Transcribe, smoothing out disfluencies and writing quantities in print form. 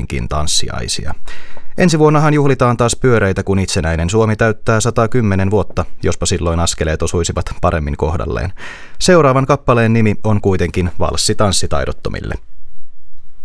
Helsinkiin tanssiaisia. Ensi vuonnahan juhlitaan taas pyöreitä, kun itsenäinen Suomi täyttää 110 vuotta, jospa silloin askeleet osuisivat paremmin kohdalleen. Seuraavan kappaleen nimi on kuitenkin Valssi tanssitaidottomille.